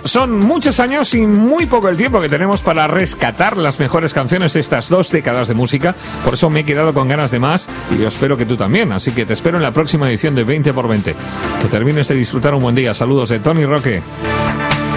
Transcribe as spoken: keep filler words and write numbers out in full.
son muchos años y muy poco el tiempo que tenemos para rescatar las mejores canciones de estas dos décadas de música. Por eso me he quedado con ganas de más y yo espero que tú también. Así que te espero en la próxima edición de veinte por veinte. Que termines de disfrutar un buen día. Saludos de Tony Roque.